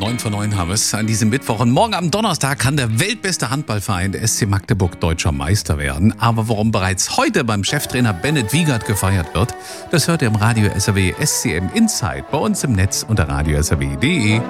9 vor 9 haben wir es an diesem Mittwoch. Und morgen am Donnerstag kann der weltbeste Handballverein, der SC Magdeburg, deutscher Meister werden. Aber warum bereits heute beim Cheftrainer Bennett Wiegert gefeiert wird, das hört ihr im Radio SAW SCM Insight bei uns im Netz unter radiosrw.de.